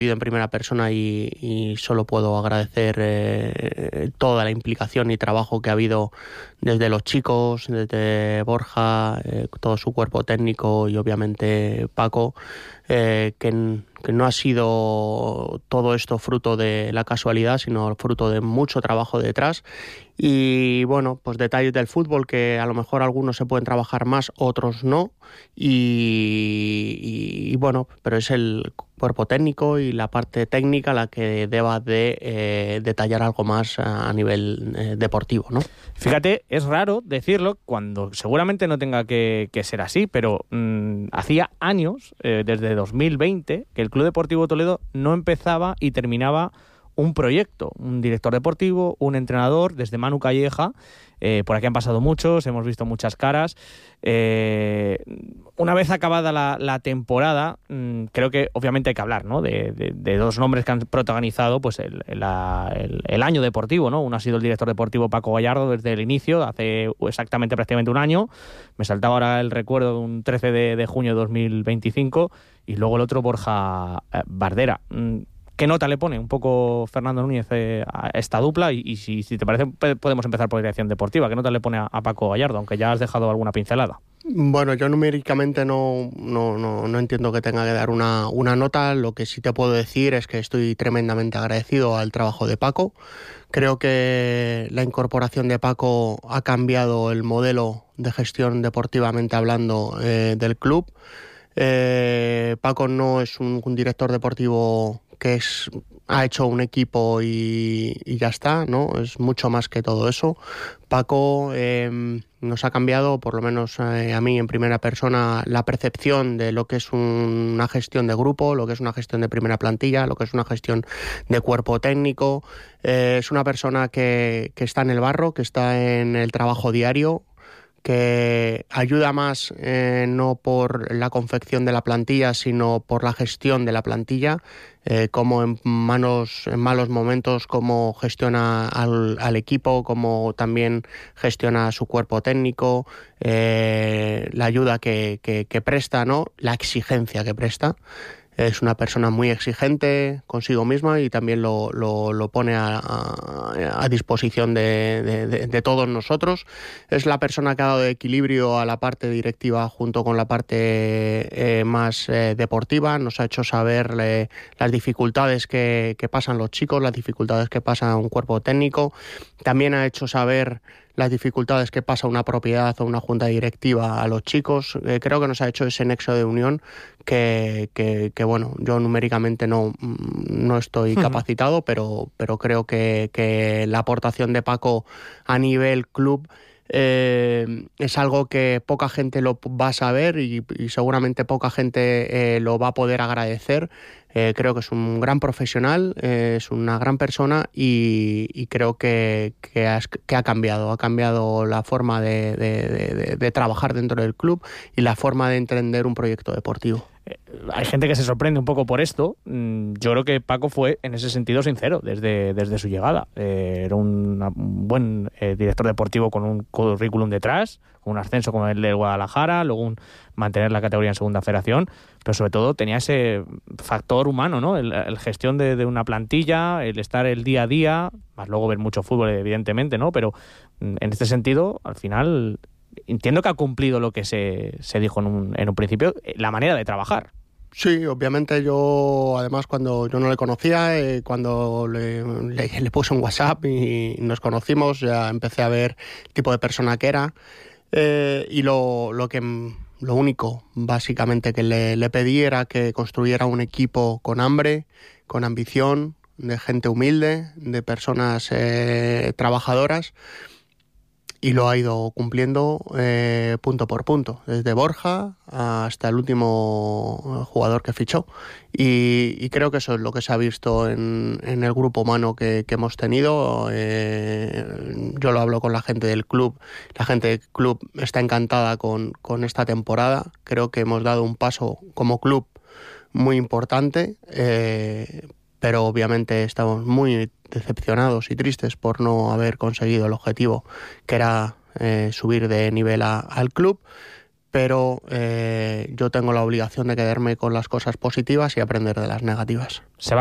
en primera persona y solo puedo agradecer toda la implicación y trabajo que ha habido desde los chicos, desde Borja, todo su cuerpo técnico y obviamente Paco, que no ha sido todo esto fruto de la casualidad, sino fruto de mucho trabajo detrás. Y bueno, pues detalles del fútbol que a lo mejor algunos se pueden trabajar más, otros no. Y bueno, pero es el cuerpo técnico y la parte técnica la que deba de detallar algo más a nivel deportivo, ¿no? Fíjate, es raro decirlo cuando seguramente no tenga que ser así, pero hacía años, desde 2020, que el Club Deportivo Toledo no empezaba y terminaba un proyecto, un director deportivo, un entrenador, desde Manu Calleja. Por aquí han pasado muchos, hemos visto muchas caras. Una vez acabada la temporada, creo que obviamente hay que hablar, ¿no? de dos nombres que han protagonizado pues el año deportivo, ¿no? Uno ha sido el director deportivo Paco Gallardo desde el inicio, hace exactamente prácticamente un año. Me saltaba ahora el recuerdo de un 13 de junio de 2025, y luego el otro Borja Bardera. ¿Qué nota le pone un poco Fernando Núñez a esta dupla? Y si te parece, podemos empezar por dirección deportiva. ¿Qué nota le pone a Paco Gallardo? Aunque ya has dejado alguna pincelada. Bueno, yo numéricamente no entiendo que tenga que dar una nota. Lo que sí te puedo decir es que estoy tremendamente agradecido al trabajo de Paco. Creo que la incorporación de Paco ha cambiado el modelo de gestión deportivamente hablando del club. Paco no es un director deportivo que ha hecho un equipo y ya está, ¿no? Es mucho más que todo eso. Paco nos ha cambiado, por lo menos a mí en primera persona, la percepción de lo que es una gestión de grupo, lo que es una gestión de primera plantilla, lo que es una gestión de cuerpo técnico. Es una persona que está en el barro, que está en el trabajo diario, que ayuda más no por la confección de la plantilla, sino por la gestión de la plantilla, como en malos momentos, cómo gestiona al equipo, cómo también gestiona su cuerpo técnico, la ayuda que presta, ¿no? La exigencia que presta. Es una persona muy exigente consigo misma y también lo pone a disposición de todos nosotros. Es la persona que ha dado equilibrio a la parte directiva junto con la parte más deportiva. Nos ha hecho saber las dificultades que pasan los chicos, las dificultades que pasa un cuerpo técnico. También ha hecho saber las dificultades que pasa una propiedad o una junta directiva a los chicos. Creo que nos ha hecho ese nexo de unión que bueno, yo numéricamente no estoy capacitado, pero creo que la aportación de Paco a nivel club es algo que poca gente lo va a saber y seguramente poca gente lo va a poder agradecer. Creo que es un gran profesional, es una gran persona y creo que ha cambiado la forma de trabajar dentro del club y la forma de entender un proyecto deportivo. Hay gente que se sorprende un poco por esto. Yo creo que Paco fue en ese sentido sincero desde su llegada. Era un buen director deportivo con un currículum detrás, con un ascenso como el de Guadalajara, luego mantener la categoría en segunda federación, pero sobre todo tenía ese factor humano, ¿no? El gestión de una plantilla, el estar el día a día, más luego ver mucho fútbol evidentemente, ¿no? Pero en este sentido, al final, entiendo que ha cumplido lo que se dijo en un principio, la manera de trabajar. Sí, obviamente yo, además, cuando yo no le conocía, cuando le puse un WhatsApp y nos conocimos, ya empecé a ver el tipo de persona que era, y lo único, básicamente, que le pedí era que construyera un equipo con hambre, con ambición, de gente humilde, de personas trabajadoras, y lo ha ido cumpliendo punto por punto, desde Borja hasta el último jugador que fichó. Y creo que eso es lo que se ha visto en el grupo humano que hemos tenido. Yo lo hablo con la gente del club. La gente del club está encantada con esta temporada. Creo que hemos dado un paso como club muy importante, pero obviamente estamos muy decepcionados y tristes por no haber conseguido el objetivo, que era subir de nivel al club. pero yo tengo la obligación de quedarme con las cosas positivas y aprender de las negativas. Se va